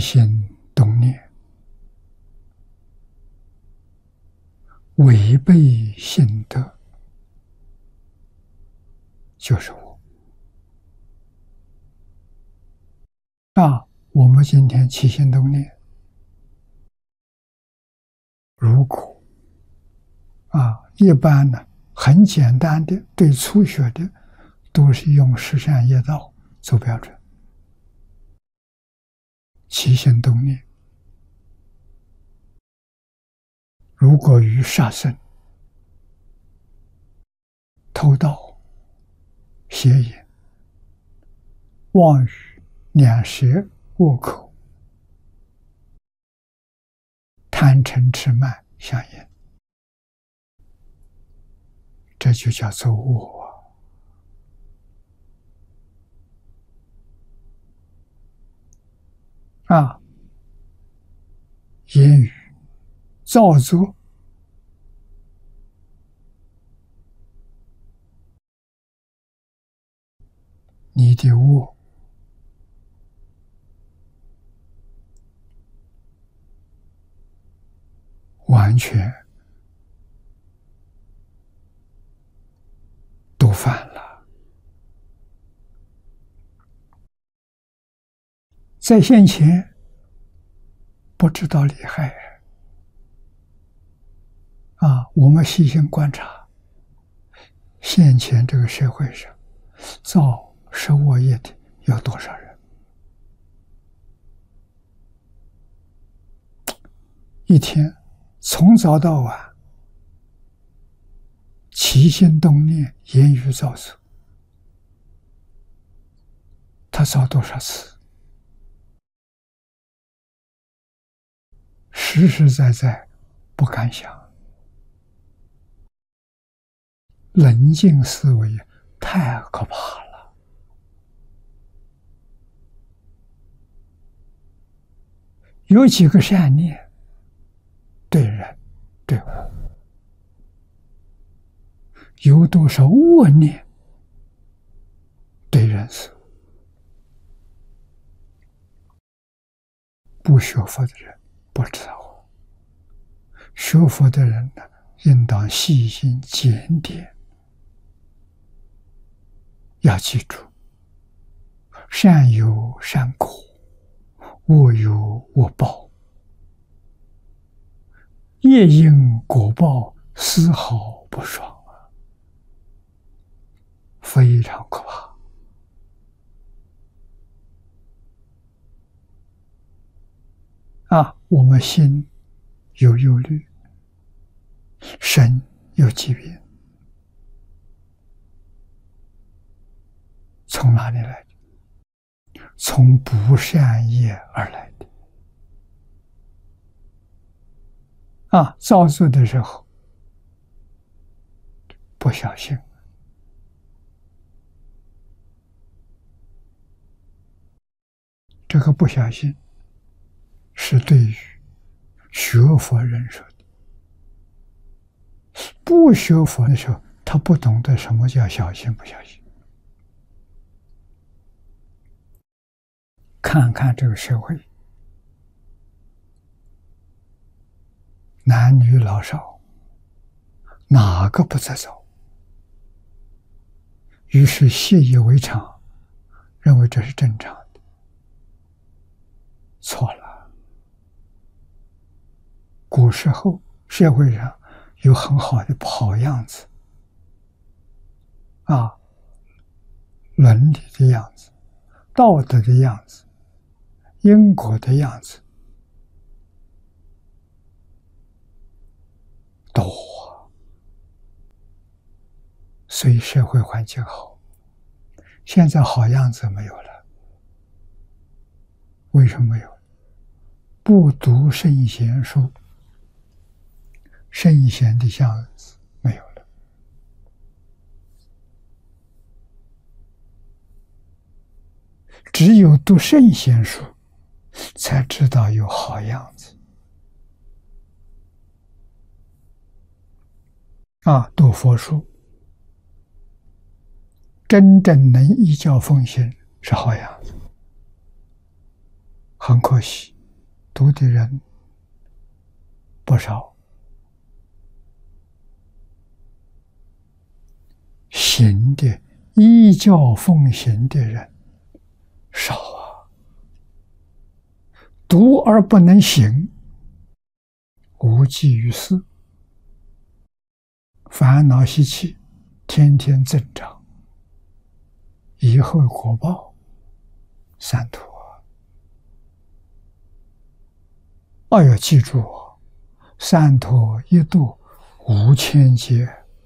心动念，违背性德，就是我。我们今天起心动念，如果一般呢，很简单的，对初学的，都是用十善业道做标准。起心动念，如果与杀生、偷盗、邪淫、妄语、两舌、恶口、贪嗔痴慢相应，这就叫做我。言语造作，你的我完全都犯了。在现前不知道厉害我们细心观察，现前这个社会上造十恶业的有多少人？一天从早到晚，起心动念，言语造作，他造多少次？实实在在不敢想。冷静思维太可怕了。有几个善念对人对我，有多少恶念对人事物？不学佛的人不知道，学佛的人呢，应当细心检点。要记住，善有善果，恶有恶报，业因果报丝毫不爽非常可怕。我们心有忧虑，身有疾病，从哪里来的？从不善业而来的。造作的时候不小心，这个不小心是对于学佛人说的。不学佛的时候，他不懂得什么叫小心不小心。看看这个社会，男女老少，哪个不在造？于是习以为常，认为这是正常的。错了。古时候社会上有很好的好样子，伦理的样子，道德的样子，因果的样子多，所以社会环境好。现在好样子没有了，为什么没有？不读圣贤书，圣贤的样子没有了。只有读圣贤书，才知道有好样子。读佛书，真正能依教奉行是好样子。很可惜， 读的人不少，行的依教奉行的人少啊。读而不能行，无济于事，烦恼习气天天增长，以后果报三途啊！要记住，三途一度无千劫。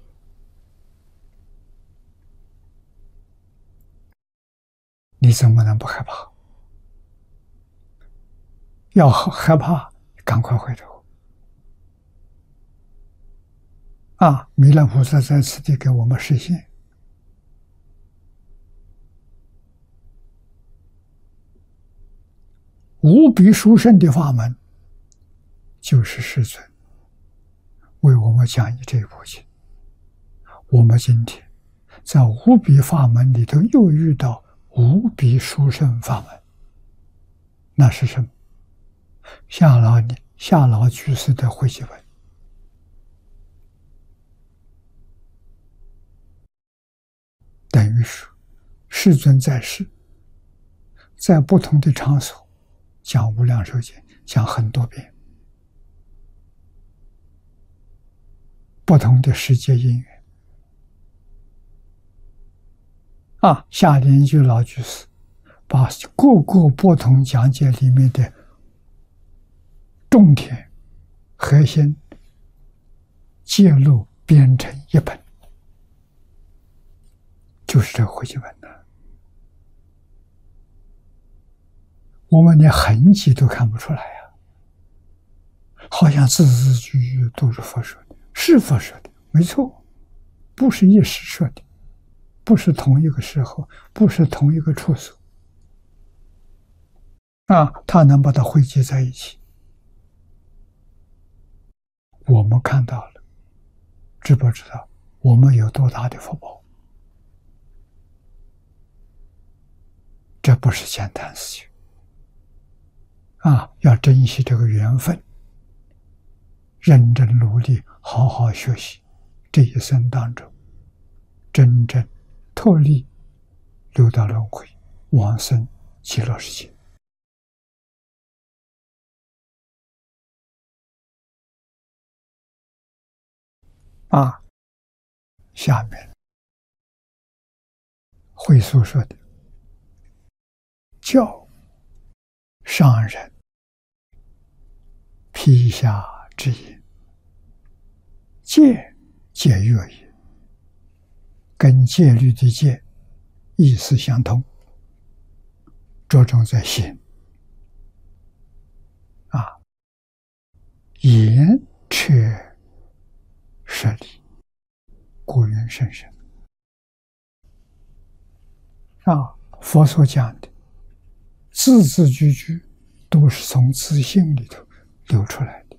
你怎么能不害怕？要害怕，赶快回头。弥勒菩萨在此地给我们示现，无比殊胜的法门，就是世尊为我们讲义这一部经。我们今天在无比法门里头又遇到无比殊胜法门，那是什么？夏老居士的汇集文，等于是世尊在世，在不同的场所讲无量寿经，讲很多遍，不同的世界因缘。夏莲居老居士把各个不同讲解里面的重点核心揭露编成一本，就是这个汇集本呢。我们连痕迹都看不出来呀，好像字字句句都是佛说的，是佛说的，没错，不是一时说的，不是同一个时候，不是同一个处所。他能把它汇集在一起，我们看到了，知不知道我们有多大的福报？这不是简单事情要珍惜这个缘分，认真努力，好好学习，这一生当中真正脱离六道轮回，往生极乐世界。下面会所说的教上人披下之言，戒戒约也，跟戒律的戒意思相同，着重在行。言彻舍利，故云甚深。佛所讲的字字句句都是从自性里头流出来的。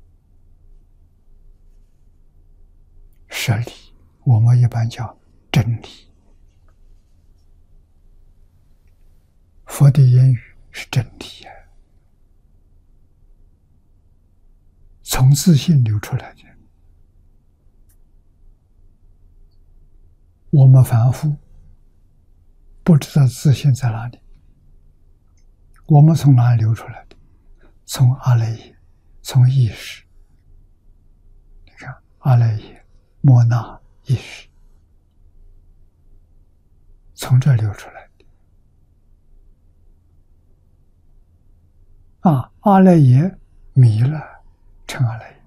舍利，我们一般叫真理。佛的言语是真理呀，从自性流出来的。我们凡夫不知道自性在哪里，我们从哪里流出来的？从阿赖耶，从意识。你看，阿赖耶、莫那意识，从这流出来的。阿赖耶迷了，成阿赖耶。